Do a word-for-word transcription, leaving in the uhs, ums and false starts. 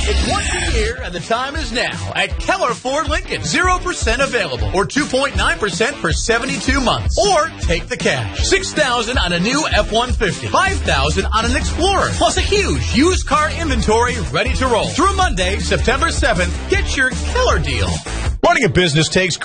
It's once a year, and the time is now at Keller Ford Lincoln. zero percent available, or two point nine percent for seventy-two months. Or take the cash. six thousand dollars on a new F one fifty. five thousand dollars on an Explorer. Plus a huge used car inventory ready to roll. Through Monday, September seventh, get your Keller deal. Running a business takes